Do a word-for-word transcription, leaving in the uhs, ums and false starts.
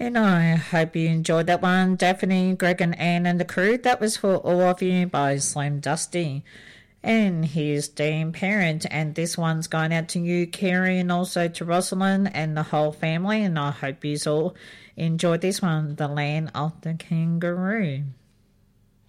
And I hope you enjoyed that one. Daphne, Greg and Anne and the crew. That was for all of you by Slim Dusty. And here's Dean Parent, and this one's going out to you, Kerry, and also to Rosalind and the whole family, and I hope you all enjoyed this one, The Land of the Kangaroo.